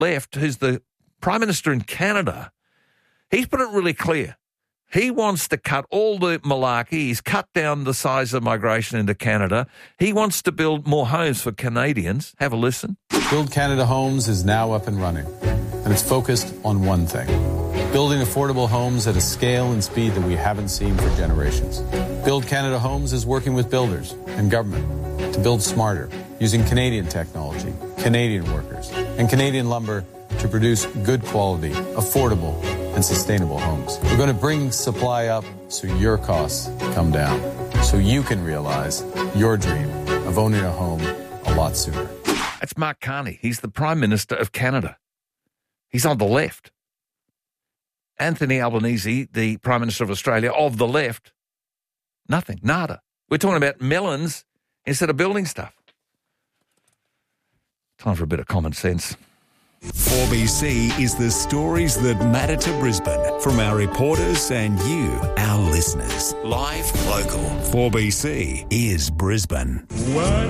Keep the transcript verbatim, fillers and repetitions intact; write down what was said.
left, who's the Prime Minister in Canada, he's put it really clear. He wants to cut all the malarkey. He's cut down the size of migration into Canada. He wants to build more homes for Canadians. Have a listen. Build Canada Homes is now up and running, and it's focused on one thing: building affordable homes at a scale and speed that we haven't seen for generations. Build Canada Homes is working with builders and government to build smarter, using Canadian technology, Canadian workers, and Canadian lumber to produce good quality, affordable, and sustainable homes. We're going to bring supply up so your costs come down, so you can realize your dream of owning a home a lot sooner. That's Mark Carney. He's the Prime Minister of Canada. He's on the left. Anthony Albanese, the Prime Minister of Australia, of the left, nothing, nada. We're talking about melons instead of building stuff. Time for a bit of common sense. four B C is the stories that matter to Brisbane from our reporters and you, our listeners. Live, local. four B C is Brisbane. One